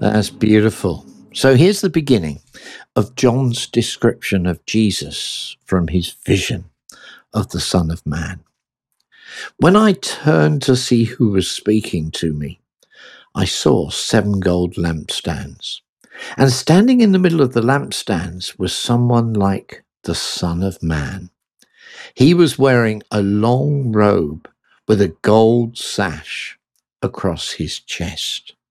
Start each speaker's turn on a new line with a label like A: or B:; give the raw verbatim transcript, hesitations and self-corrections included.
A: That's beautiful. So here's the beginning of John's description of Jesus from his vision of the Son of Man. When I turned to see who was speaking to me, I saw seven gold lampstands. And standing in the middle of the lampstands was someone like the Son of Man. He was wearing a long robe with a gold sash across his chest.